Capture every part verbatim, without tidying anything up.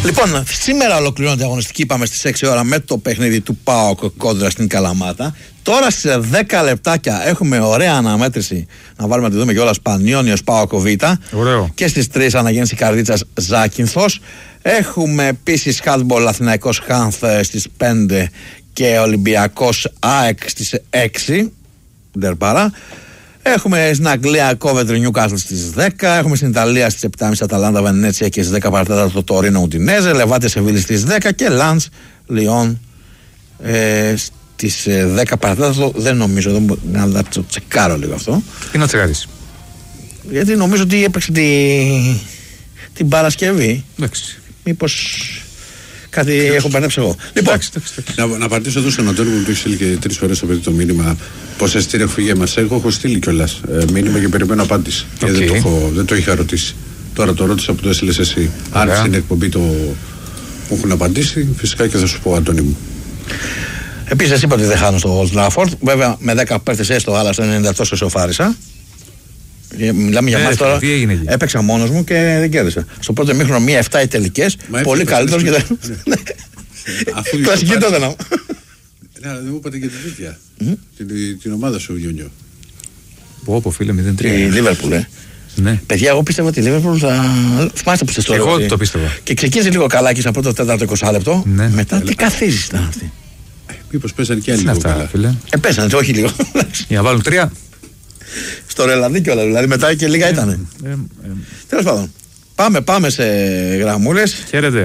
Λοιπόν, σήμερα ολοκληρώνεται η αγωνιστική. Πάμε στις έξι ώρα με το παιχνίδι του ΠΑΟΚ κόντρα στην Καλαμάτα. Τώρα σε δέκα λεπτάκια έχουμε ωραία αναμέτρηση. Να βάλουμε να τη δούμε κιόλας. Πανιόνιος ΠΑΟΚ Β. Ωραίο. Και στις τρεις Αναγέννηση Καρδίτσας Ζάκυνθος. Έχουμε επίσης Χάντμπολ Αθηναϊκός Χάνθ στις πέντε και Ολυμπιακός ΑΕΚ στις έξι. Ντερπάρα. Έχουμε στην Αγγλία Κόβεντρι Νιούκασλ στις δέκα. Έχουμε στην Ιταλία στις επτά και μισή Αταλάντα Βενέτσια και στις δέκα παρατέταρτο το Τωρίνο Ουντινέζε. Λεβάντε Σεβίλη στις δέκα και Λαντς Λιόν ε, στις δέκα παρατέταρτο. Δεν νομίζω, δεν να, να το τσεκάρω λίγο αυτό. Τι να τσεκάρεις? Γιατί νομίζω ότι έπαιξε τη, την Παρασκευή. Εντάξει. Μήπως κάτι έχω μπερδέψει εγώ. Λοιπόν, να, να απαντήσω εδώ στον Αντώνη που του έχει στείλει και τρεις φορές το παιδί το μήνυμα. Πόσα εισιτήρια έχω φύγει για μας. Εγώ έχω στείλει κιόλας ε, μήνυμα και περιμένω απάντηση. Okay. Δεν, το έχω, δεν το είχα ρωτήσει. Τώρα το ρώτησα που το έστειλες εσύ. Αν yeah. στην εκπομπή το μου έχουν απαντήσει, φυσικά και θα σου πω, Αντώνη μου. Επίσης, είπα ότι δεν χάνω στο Old Trafford. Βέβαια, με δέκα παίκτες έστω, αλλά στο ενενήντα τόσο σοφάρισα. Μιλάμε για ε, μας τώρα. Έπαιξα μόνος μου και δεν κέρδισα. Στο πρώτο μήχρονο μία εφτά οι τελικές. Πολύ καλύτερος και δεν. Κλασική τότε να. Ναι, αλλά δεν μου είπατε και τη τέτοια. Την ομάδα σου, Γιονιό. Πω, πω, φίλε, μηδέν τρία. Η Λίβερπουλ, ε. Ναι. Παιδιά, εγώ πίστευα ότι η Λίβερπουλ θα. Θυμάστε που είστε στο Εγώ το πίστευα. Και ξεκίνησε λίγο καλά και στα πρώτα τέταρτο είκοσι λεπτό. Ναι. Μετά τι καθίζεις ήταν αυτή. Μήπως πέσανε και άλλοι λίγο καλά. Ε, πέσανε, όχι λίγο. Για να βάλουν τρία. Στο ρελαδί κιόλα, δηλαδή μετά και λίγα ήτανε. Ε, ε, ε. Τέλος πάντων. Πάμε, πάμε σε γραμμούλες. Χαίρετε.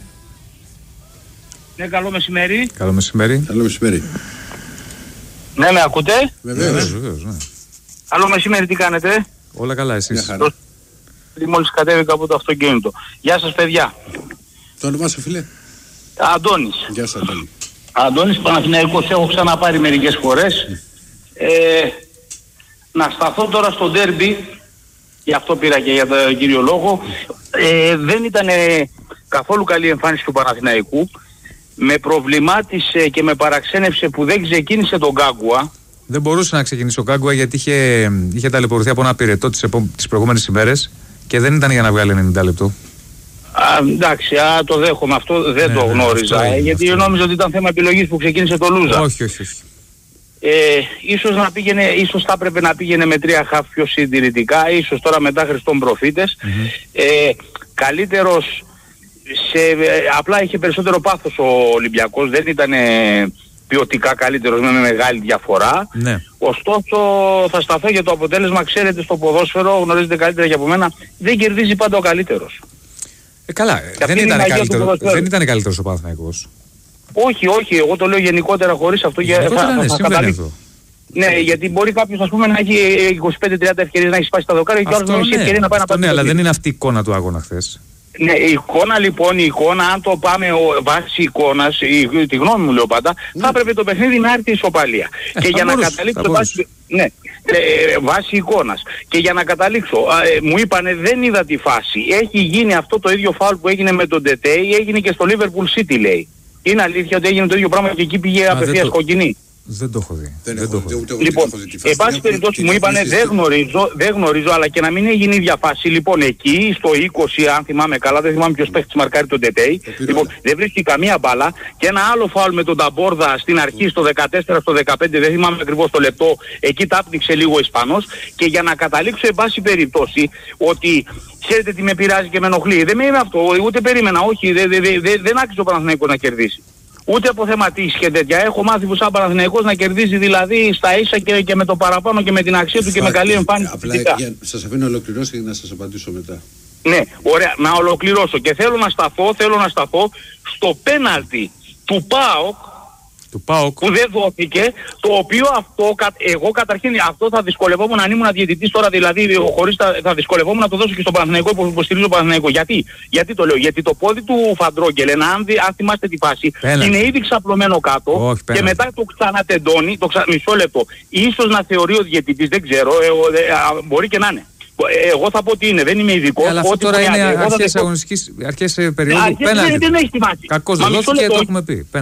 Ναι, καλό μεσημέρι. Καλό μεσημέρι. Καλό μεσημέρι. Ναι, με ακούτε? Βεβαίως. Ναι. Καλό μεσημέρι, τι κάνετε? Όλα καλά, εσείς? Μόλις κατέβηκα από το αυτοκίνητο. Γεια σας, παιδιά. Το όνομά σου, φίλε? Αντώνης. Γεια σας, Αντώνη. Αντώνης Παναθηναϊκός, έχω ξαναπάρει μερικές φορές. Ε, να σταθώ τώρα στο ντέρμπι, γι' αυτό πήρα και για τον κύριο λόγο. Ε, δεν ήταν καθόλου καλή εμφάνιση του Παναθηναϊκού. Με προβλημάτισε και με παραξένευσε που δεν ξεκίνησε τον Γκάγκουα. Δεν μπορούσε να ξεκινήσει ο Γκάγκουα γιατί είχε, είχε ταλαιπωρηθεί από ένα πυρετό τις, επό, τις προηγούμενες ημέρες και δεν ήταν για να βγάλει ενενήντα λεπτό. Α, εντάξει, α, το δέχομαι αυτό, δεν ναι, το γνώριζα. Ναι, αυτό, γιατί αυτό. Νόμιζα ότι ήταν θέμα επιλογής που ξεκίνησε το Λούζα. Όχι, όχι, όχι. Ε, ίσως, να πήγαινε, ίσως θα έπρεπε να πήγαινε με τρία χαφ πιο συντηρητικά, ίσως τώρα μετά Χριστόν προφήτες. Mm-hmm. Ε, καλύτερος, σε, ε, απλά είχε περισσότερο πάθος ο Ολυμπιακός, δεν ήταν ποιοτικά καλύτερος με μεγάλη διαφορά. Ναι. Ωστόσο θα σταθώ για το αποτέλεσμα, ξέρετε στο ποδόσφαιρο, γνωρίζετε καλύτερα και από μένα, δεν κερδίζει πάντα ο καλύτερος. Ε, καλά, δεν ήταν, καλύτερο, δεν ήταν καλύτερος ο Παναθηναϊκός. Όχι, όχι, εγώ το λέω γενικότερα χωρίς αυτό για θα, θα, θα καταλήξω. Ναι, γιατί μπορεί κάποιος ας πούμε να έχει είκοσι πέντε τριάντα ευκαιρίες να έχει σπάσει τα δοκάρια και άλλος να έχει ευκαιρία να πάει να πάει. Ναι, αλλά δεν είναι αυτή η εικόνα του αγώνα χθες. Ναι, η εικόνα λοιπόν, η εικόνα, αν το πάμε βάσει εικόνας, η, τη γνώμη μου λέω πάντα, mm. θα έπρεπε το παιχνίδι να έρθει ισοπαλία. Ε, και για να καταλήξω βάσει, ναι, ε, βάσει εικόνας. Και για να καταλήξω, ε, μου είπανε δεν είδα τη φάση. Έχει γίνει αυτό το ίδιο φάουλ που έγινε με τον Ντετέι, έγινε και στο Liverpool City λέει. Είναι αλήθεια ότι έγινε το ίδιο πράγμα και εκεί πήγε απευθείας κοκκινή. Δεν το έχω δει. Δεν, δεν έχω, το έχω ούτε, δει. Λοιπόν, εν πάση περιπτώσει μου είπανε δεν γνωρίζω, δεν γνωρίζω, αλλά και να μην έγινε η ίδια φάση. Λοιπόν, εκεί στο είκοσι, αν θυμάμαι καλά, δεν θυμάμαι ποιος παίχτης μαρκάρει τον Ντετέι. Λοιπόν, δεν βρίσκει καμία μπάλα. Και ένα άλλο φάουλ με τον Ταμπόρδα στην αρχή στο δεκατέσσερα, στο δεκαπέντε, δεν θυμάμαι ακριβώς το λεπτό. Εκεί τάπνιξε λίγο ο Ισπανός. Και για να καταλήξω, εν πάση περιπτώσει, ότι ξέρετε τι με πειράζει και με ενοχλεί. Δεν με είναι αυτό, ούτε περίμενα, όχι, δεν δε, δε, δε, δεν άξιζε ο Παναθηναϊκός να κερδίσει. Ούτε από θεματίσεις και τέτοια. Έχω μάθει που σαν Παναθηναϊκός να κερδίζει δηλαδή στα ίσα και, και με το παραπάνω και με την αξία του και με καλή εμφάνιση. Απλά για, σας αφήνω να ολοκληρώσετε και να σας απαντήσω μετά. Ναι, ωραία, να ολοκληρώσω. Και θέλω να σταθώ, θέλω να σταθώ στο πέναλτι του ΠΑΟΚ, του ΠΑΟΚ που δεν δόθηκε, το οποίο αυτό, εγώ καταρχήν αυτό θα δυσκολευόμουν αν ήμουν διαιτητής τώρα, δηλαδή χωρίς θα, θα δυσκολευόμουν να το δώσω και στον Παναθηναϊκό που υποστηρίζω τον Παναθηναϊκό. Γιατί? Γιατί το λέω? Γιατί το πόδι του Φαντρόγκελεν, αν, αν θυμάστε τη φάση, πέναλτι. Είναι ήδη ξαπλωμένο κάτω. Όχι, και μετά το ξανατεντώνει, το ξα... μισό λεπτό. Ίσως να θεωρεί ο διαιτητής, δεν ξέρω, ε, ε, ε, μπορεί και να είναι. Εγώ θα πω ότι είναι, δεν είμαι ειδικός. Αλλά αυτό τώρα είναι αρχές αγωνιστικής, αρχές περίοδου. Πέναλτι. Κακώς δεν δόθηκε, το έχουμε πει. Πέναλτι.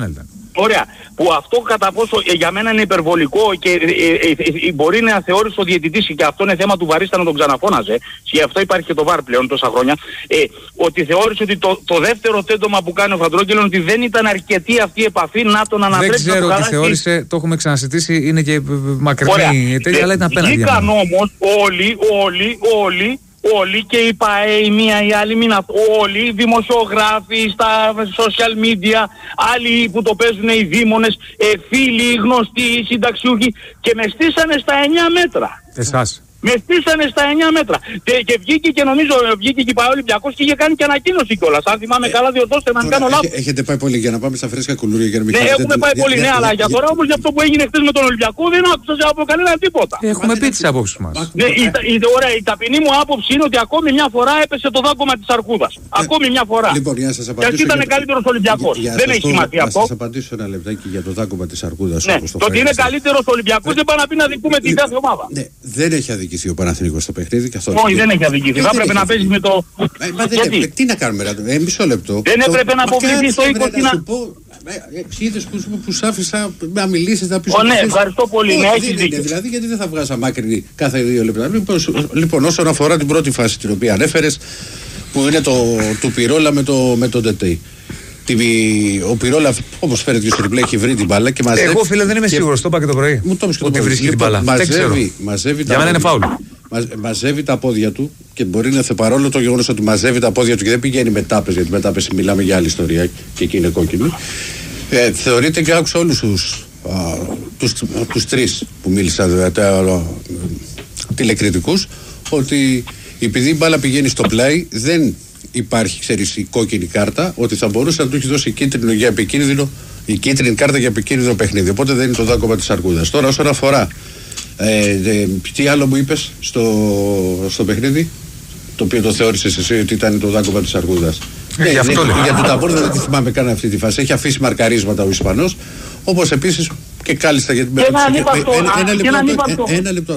Ωραία. Που αυτό κατά πόσο ε, για μένα είναι υπερβολικό και ε, ε, ε, ε, μπορεί να θεώρησε ο διαιτητής, και αυτό είναι θέμα του Βαρίστα να τον ξαναφώναζε, και αυτό υπάρχει και το βαρ πλέον τόσα χρόνια, ε, ότι θεώρησε ότι το, το δεύτερο τέντομα που κάνει ο Φαντρόγγελος ότι δεν ήταν αρκετή αυτή η επαφή να τον ανατρέψει. Δεν ξέρω τι θεώρησε, το έχουμε ξανασυζητήσει, είναι και μακρινή τέτοια, αλλά ήταν απέναντι. Βγήκαν όμως όλοι, όλοι, όλοι, όλοι και η ΠΑΕ, η μία, η άλλη, μην αυτό, όλοι οι δημοσιογράφοι στα social media, άλλοι που το παίζουν, οι δήμονες, ε, φίλοι, γνωστοί, συνταξιούχοι, και με στήσανε στα εννιά μέτρα. Εσάς. Με στήσανε στα εννιά μέτρα. Και, και βγήκε και νομίζω βγήκε και η ΠΑΕ Ολυμπιακός και είχε κάνει και ανακοίνωση κιόλας. Αν θυμάμαι ε, καλά, διορθώστε να μην κάνω λάθος. Έχετε πάει πολύ για να πάμε στα φρέσκα κουλούρια για να μην Ναι, έχουμε πάει πολύ, ναι, αλλά για τώρα όμως για αυτό που έγινε χθες με τον Ολυμπιακό δεν άκουσα από κανένα τίποτα. Έχουμε πει τις απόψεις μας. Ναι, η, η, ωραία, η ταπεινή μου άποψη είναι ότι ακόμη μια φορά έπεσε το δάγκωμα της Αρκούδας. Ακόμη μια φορά. Λοιπόν, για να σας απαντήσω. Γιατί ήταν καλύτερος Ολυμπιακός. Δεν έχει σημασία αυτό. Να σας απαντήσω ένα λεπτάκι για το δάγκωμα της Αρκούδας. Το ότι είναι καλύτερος Ολυμπιακός δεν πάει να πει να δικούμε την κάθε ομάδα. Δεν έχει αδικηθεί ο Παναθηναϊκός στο παιχνίδι. Όχι, δεν έχει αδικηθεί. Θα έπρεπε να παίζει με το. Τι να κάνουμε, ε, μισό λεπτό. Δεν έπρεπε να αποβληθεί στο είκοσι. Να σου πω, είδες που σ' άφησα να μιλήσεις, να πεις. Ναι, ευχαριστώ πολύ. Ναι, έχεις δίκιο. Δηλαδή, γιατί δεν θα βγάζα μάκρυνη κάθε δύο λεπτά. Λοιπόν, όσον αφορά την πρώτη φάση την οποία ανέφερες, που είναι το του Πυρόλα με τον Τετέι. Ο Πυρόλα, όπως φέρεται και στο replay, έχει βρει την μπάλα και μαζεύει. Εγώ, φίλε, δεν είμαι σίγουρος, το είπα και το πρωί. Μου το είπες και το πρωί. Ότι βρίσκει την μπάλα. Μαζεύει, μαζεύει για μένα είναι φάουλ. Μαζεύει τα πόδια του και μπορεί να θε, παρόλο το γεγονός ότι μαζεύει τα πόδια του και δεν πηγαίνει με τάπες, γιατί με τάπες μιλάμε για άλλη ιστορία και εκεί είναι κόκκινη. Ε, θεωρείται, και άκουσα όλους τους, α, τους, τους τρεις που μίλησα, τηλεκριτικούς, ότι επειδή η μπάλα πηγαίνει στο πλάι δεν υπάρχει, ξέρεις, η κόκκινη κάρτα, ότι θα μπορούσε να του έχει δώσει κίτρινο για επικίνδυνο, η κίτρινη κάρτα για επικίνδυνο παιχνίδι. Οπότε δεν είναι το δάγκωμα της Αρκούδας. Τώρα, όσον αφορά ε, ε, τι άλλο μου είπες στο, στο παιχνίδι, το οποίο το θεώρησες εσύ ότι ήταν το δάγκωμα της Αρκούδας. Ε, ναι, αυτό ναι, λέει. για το Ταμπόρδο δεν τη θυμάμαι καν αυτή τη φάση. Έχει αφήσει μαρκαρίσματα ο Ισπανός, όπως επίσης και κάλλιστα για την ένα λεπτό.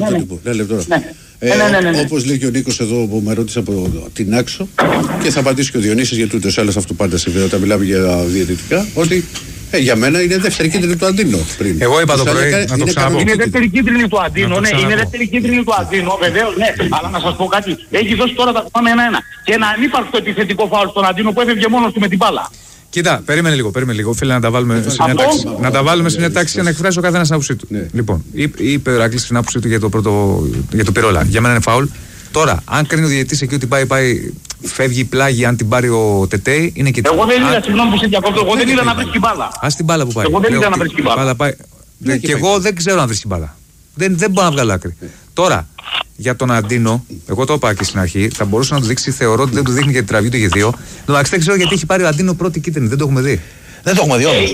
Όπως λέει και ο Νίκος εδώ που με ρώτησε από την Άξο, και θα απαντήσει και ο Διονύσης, γιατί ούτως άλλως αυτό πάντα συμβαίνει όταν μιλάμε για διαιτητικά, ότι ε, για μένα είναι δεύτερη κίτρινη του Αντίνο πριν. Εγώ είπα το πρωί, να το ξαναπώ. Είναι δεύτερη κίτρινη του Αντίνο, ναι, είναι δεύτερη κίτρινη του Αντίνο, βεβαίως, ναι. Αλλά να σας πω κάτι, έχει δώσει τώρα τα πάμε ένα-ένα. Και ένα ανύπαρκτο επιθετικό φάουλ στον Αντίνο που έφευγε μόνος του με την μπάλα. Κοίτα, περίμενε λίγο, περίμενε λίγο. Φίλε, να τα βάλουμε σε μια τάξη. Να τα βάλουμε σε μια τάξη και να εκφράσει ο καθένας την άποψή του. Ναι. Λοιπόν, είπε ο Ηράκλης την άποψή του για το, πρώτο, για το Πυρόλα. Για μένα είναι φάουλ. Τώρα, αν κρίνει ο διαιτητής εκεί ότι πάει, πάει, φεύγει πλάγι, αν την πάρει ο Τετέι, είναι και. Εγώ δεν είδα, συγγνώμη που σε διακόπτω, εγώ δεν είδα να βρίσκει μπάλα. Α την μπάλα που πάει. Εγώ δεν είδα να βρίσκει μπάλα. Και εγώ δεν ξέρω να βρίσκει μπάλα. Δεν, δεν μπορώ να βγάλω άκρη. Τώρα, για τον Αντίνο, εγώ το είπα και στην αρχή, θα μπορούσε να του δείξει, θεωρώ ότι δεν του δείχνει για την τραβή του για δύο. Εντάξει, δεν ξέρω γιατί έχει πάρει ο Αντίνο πρώτη κίτρινη, δεν το έχουμε δει. Δεν το έχουμε δει όμως.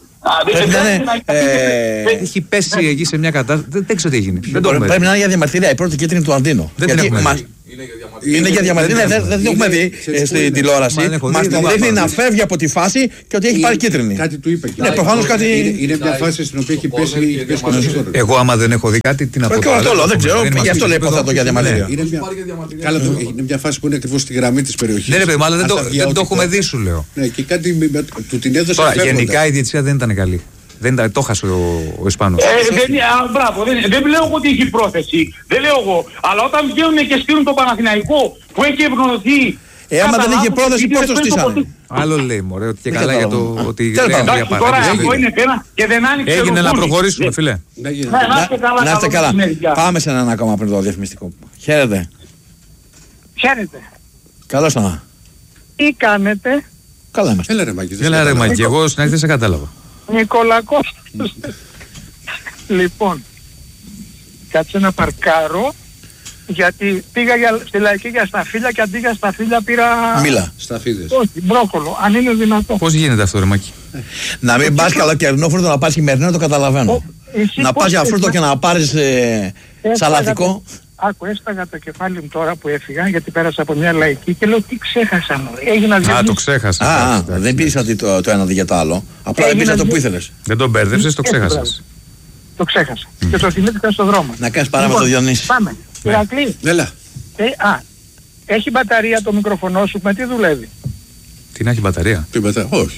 Έχει πέσει εκεί σε μια κατάσταση. Δεν ξέρω τι έγινε. Πρέπει να είναι για διαμαρτυρία η πρώτη κίτρινη του Αντίνο. Δεν την έχουμε δει. Είναι για διαμαρτυρία, δεν την έχουμε δει στην τηλεόραση. Μας την δείχνει να φεύγει από τη φάση και ότι έχει πάρει κίτρινη. Κάτι του είπε. Ναι, προφανώς κάτι. Είναι μια φάση στην οποία έχει πέσει κοντά. Εγώ, άμα δεν έχω δει κάτι, τι να πω. Δεν ξέρω, γι' αυτό λέει υποθέτω για διαμαρτυρία. Είναι μια φάση που είναι ακριβώς στη γραμμή της περιοχής. Ναι, ρε παιδί, αλλά δεν το έχουμε δει, σου λέω. Ναι, και κάτι του την έδωσε. Τώρα, γενικά η διαιτησία δεν ήταν καλή. Δεν ήταν, το χάσε ο, ο Ισπανός. Ε, δεν, α, μπράβο, δεν, δεν λέω εγώ ότι έχει πρόθεση. Δεν λέω εγώ. Αλλά όταν βγαίνουν και στείλουν το Παναθηναϊκό που έχει ευνοηθεί. Ε, άμα δεν είχε πρόθεση, πώς το στήσανε. Άλλο λέει, μωρέ, ότι και καλά για το ότι. Τώρα αυτό είναι πέρα και δεν άνοιξε. Έγινε να προχωρήσουμε, φίλε. Να είστε καλά. Πάμε σε έναν ακόμα πριν το διαφημιστικό. Χαίρετε. Χαίρετε. Καλώς να. Τι κάνετε? Καλά είμαστε. Έλα ρε Μάκη. Έλα ρε Μάκη, εγώ στην αρχή δεν σε κατάλαβα. Νικολακός. Λοιπόν, κάτσε να παρκάρω, γιατί πήγα για, στη Λαϊκή για σταφύλια και αντί για σταφύλια πήρα... Μίλα. Σταφίδες. Όχι, μπρόκολο, αν είναι δυνατό. Πώς γίνεται αυτό ρε Μάκη? Να μην πας καλοκαιρινό φρούτο, να πας χειμερινό, το καταλαβαίνω. Να πας για φρούτο και να πάρεις σαλατικό. Άκου, έσταγα το κεφάλι μου τώρα που έφυγα, γιατί πέρασα από μια λαϊκή και λέω τι ξέχασα μου. Έγινα δύο. Α, το ξέχασα. Α, δεν πήρες ότι το, το ένα για το άλλο. Απλά δεν πήρες αυτό που ήθελες. Δεν τον μπέρδεψες, το ξέχασες. Το ξέχασα. Και το θυμήθηκα στον δρόμο. Να κάνεις παρά με το Διονύση. Πάμε. Ηρακλή. Έλα. Α, έχει μπαταρία το μικροφωνό σου, με τι δουλεύει? Τι να έχει μπαταρία? Τι μπαταρία, όχι.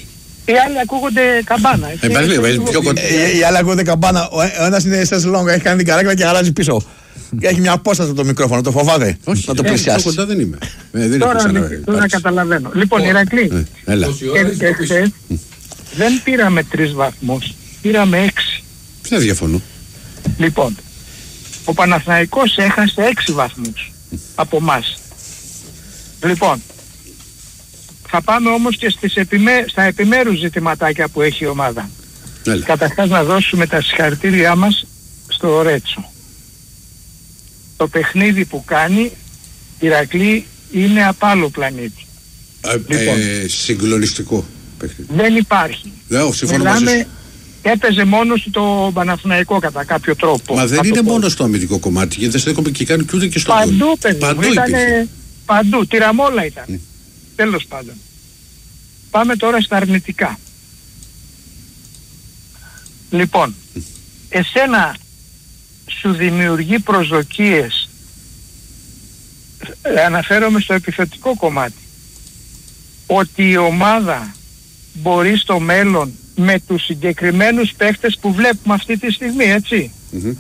Οι άλλοι ακούγονται καμπάνα. Ε, οι άλλοι ακούγονται καμπάνα. Ο ένας είναι σε λόγο, έχει κάνει την καρέκλα και αλλάζει πίσω. Έχει μια απόσταση από το μικρόφωνο, το φοβάται. Όχι, να το πλησιάσει. Κοντά δεν είμαι. Ε, δεν τώρα δεν καταλαβαίνω. Λοιπόν, Ηρακλή, και χθες δεν πήραμε τρεις βαθμούς, πήραμε έξι. Δεν διαφωνώ. Λοιπόν, ο Παναθηναϊκός έχασε έξι βαθμούς από εμάς. Λοιπόν, θα πάμε όμως και στις επιμέ... στα επιμέρους ζητηματάκια που έχει η ομάδα. Έλα. Καταρχάς να δώσουμε τα συγχαρητήριά μας στο Ρέτσο. Το παιχνίδι που κάνει, Ηρακλή, είναι απ' άλλο πλανήτη. Ε, λοιπόν, ε, συγκλονιστικό παιχνίδι. Δεν υπάρχει. Λέω, συμφωνώ μαζί σου. Έπαιζε μόνο στο Παναθηναϊκό κατά κάποιο τρόπο. Μα δεν είναι μόνο στο αμυντικό κομμάτι, γιατί δεν στέκομαι και κάνει και ούτε και στο παντού, γκολ. Παντού, παντού ήτανε, παντού, τυραμόλα ήταν. Mm. Τέλος πάντων. Πάμε τώρα στα αρνητικά. Λοιπόν, mm. εσένα σου δημιουργεί προσδοκίες, αναφέρομαι στο επιθετικό κομμάτι, ότι η ομάδα μπορεί στο μέλλον με τους συγκεκριμένους παίχτες που βλέπουμε αυτή τη στιγμή, έτσι. Mm-hmm.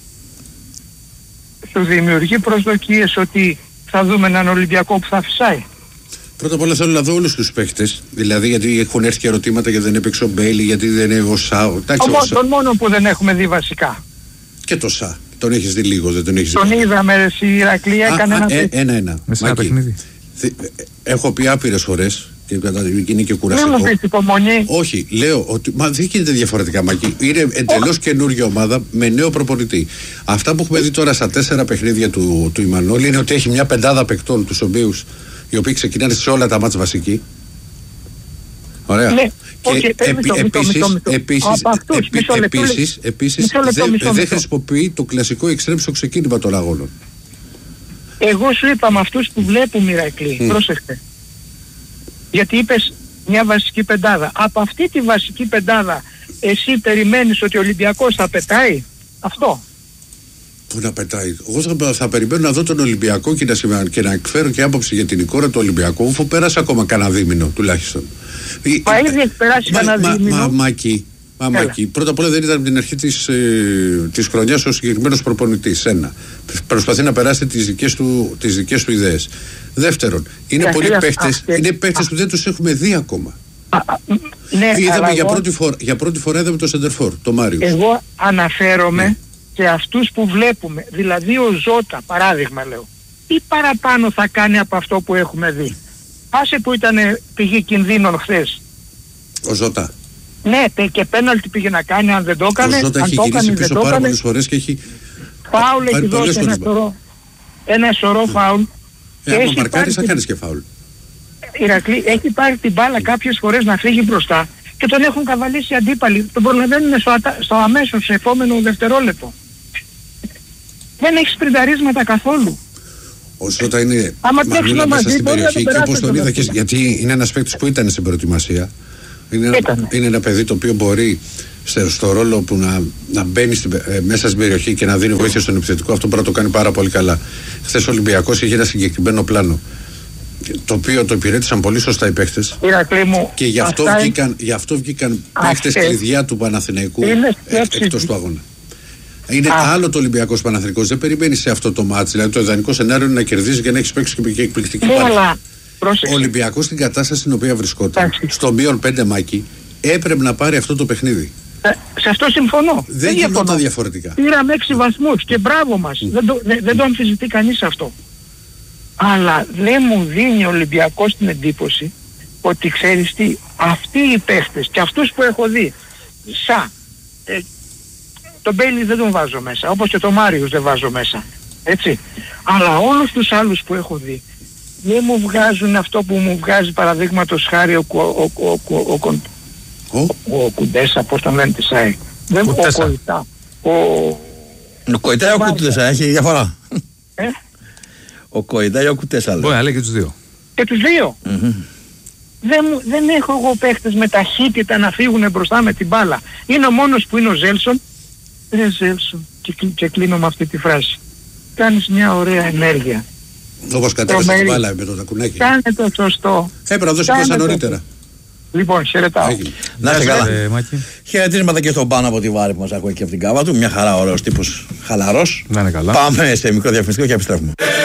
Σου δημιουργεί προσδοκίες ότι θα δούμε έναν Ολυμπιακό που θα φυσάει. Πρώτα απ' όλα θέλω να δω όλους τους παίχτες. Δηλαδή γιατί έχουν έρθει και ερωτήματα γιατί δεν έπαιξε ο Μπέιλι, γιατί δεν είναι ο Σα. Τον μόνο που δεν έχουμε δει βασικά. Και το Σα. Τον έχεις δει λίγο, δεν τον έχεις τον δει. Τον είδαμε στη Ηρακλή, έκανε ένα ε, ένα-ένα. Έχω πει άπειρες φορές και είναι και κουραστικό. Δεν μου πεις υπομονή. Όχι, λέω ότι μα δεν γίνεται διαφορετικά, Μακή. Είναι εντελώς καινούργια ομάδα με νέο προπονητή. Αυτά που έχουμε δει τώρα στα τέσσερα παιχνίδια του, του Ιμανόλη είναι ότι έχει μια πεντάδα παικτών, τους οποίους οι οποίοι ξεκινάνε σε όλα τα μάτς βασικοί. Ωραία. Ναι. Και επίσης, επίσης δεν χρησιμοποιεί το κλασικό εξτρέμ στο ξεκίνημα των αγώνων. Εγώ σου είπα με αυτούς που βλέπουμε, Ηρακλή, mm. πρόσεχτε. Γιατί είπες μια βασική πεντάδα. Από αυτή τη βασική πεντάδα εσύ περιμένεις ότι ο Ολυμπιακός θα πετάει αυτό? Πού να πετάει? Εγώ θα, θα περιμένω να δω τον Ολυμπιακό και να, και να εκφέρω και άποψη για την εικόνα του Ολυμπιακού, αφού πέρασε ακόμα κανένα δίμηνο τουλάχιστον. Μα ήδη έχει περάσει κανένα δίμηνο. Μα, μα, Μάκη, μα, Μάκη, πρώτα απ' όλα δεν ήταν από την αρχή της, ε, της χρονιάς ο συγκεκριμένος προπονητής. Ένα. Προσπαθεί να περάσει τις δικές του, τις δικές του ιδέες. Δεύτερον, είναι yeah, πολλοί yeah, παίχτες, yeah, είναι παίχτες yeah. που δεν τους έχουμε δει ακόμα. Α, α, ναι, είδαμε για, εγώ, πρώτη φορά, για πρώτη φορά είδαμε το Σεντερφόρ, το Μάριο. Εγώ αναφέρομαι yeah. σε αυτούς που βλέπουμε. Δηλαδή ο Ζώτα, παράδειγμα λέω, τι παραπάνω θα κάνει από αυτό που έχουμε δει? Άσε που ήταν πηγή κινδύνων χθες. Ο Ζώτα. Ναι, και πέναλτι πήγε να κάνει, αν δεν το έκανε. Ο Ζώτα έχει γυρίσει πίσω πάρα πολλές φορές και έχει... Φάουλ έχει δώσει ένα σωρό, ένα σωρό φάουλ. Ε, άμα μαρκάρεις θα κάνεις και φάουλ. Ηρακλή, έχει πάρει την μπάλα κάποιες φορές να φύγει μπροστά και τον έχουν καβαλήσει αντίπαλοι. Τον προλαβαίνουν στο, στο αμέσως σε επόμενο δευτερόλεπτο. Δεν έχει σπρινταρίσματα καθόλου. Ο Ζώτα είναι μαγούλα μέσα στην περιοχή και όπως τον είδα και γιατί είναι ένας παίκτης που ήταν στην προετοιμασία. Είναι ένα, είναι ένα παιδί το οποίο μπορεί στο, στο ρόλο που να, να μπαίνει στην, ε, μέσα στην περιοχή και να δίνει βοήθεια στον επιθετικό. Αυτό πρέπει να το κάνει πάρα πολύ καλά. Χθες ο Ολυμπιακός είχε ένα συγκεκριμένο πλάνο, το οποίο το υπηρέτησαν πολύ σωστά οι παίχτες. Και γι' αυτό βγήκαν, γι' αυτό βγήκαν παίχτες κλειδιά του Παναθηναϊκού εκτός του αγώνα. Είναι Α. άλλο το Ολυμπιακός Παναθηναϊκός. Δεν περιμένει σε αυτό το μάτι. Δηλαδή το ιδανικό σενάριο είναι να κερδίζει και να έχει παίξει και εκπληκτική πάλι. Ο Ολυμπιακός στην κατάσταση στην οποία βρισκόταν, Άξι. στο μείον πέντε Μάκη, έπρεπε να πάρει αυτό το παιχνίδι. Ε, σε αυτό συμφωνώ. Δεν, δεν γινόταν διαφορετικά. Πήραμε έξι βαθμούς και μπράβο μας. Mm. Δεν, το, δε, δεν το αμφισβητεί κανείς αυτό. Αλλά δεν μου δίνει ο Ολυμπιακός την εντύπωση ότι ξέρεις τι, αυτοί οι παίχτες και αυτούς που έχω δει, Σα, ε, τον Μπέιλι δεν τον βάζω μέσα, όπως και τον Μάριους δεν βάζω μέσα. Έτσι. Αλλά όλους τους άλλους που έχω δει, δεν μου βγάζουν αυτό που μου βγάζει παραδείγματος χάρη ο, ο, ο, ο, ο, ο, ο Κουντέσα, πώς τον λένε τη ΣΑΕ. Δεν ο Κοϊτά. Ο, ο Κοϊτά ή ο Κουντέσα, έχει διαφορά. Ε? Ο Κοϊτά ή ο Κουντέσα. Μπορεί να λέει και τους δύο. Και τους δύο. Mm-hmm. Δεν, δεν έχω εγώ παίχτες με ταχύτητα να φύγουν μπροστά με την μπάλα. Είναι ο μόνος που είναι ο Ζέλσον. Ρε Ζέλσον, και, και κλείνω με αυτή τη φράση. Κάνεις μια ωραία ενέργεια. Όπως κατέβασε την μπάλα με το τακουνάκι. Κάνε το σωστό. Έπρεπε να δώσει πάσα νωρίτερα. Λοιπόν, χαιρετάω. Να είστε καλά. Ε, Χαιρετίσματα και στον Πάνο από τη Βάρη που μας ακούει και από την κάβα του. Μια χαρά, ωραίος τύπος, χαλαρός. Να είναι καλά. Πάμε σε μικρό διαφημιστικό και επιστρέφουμε.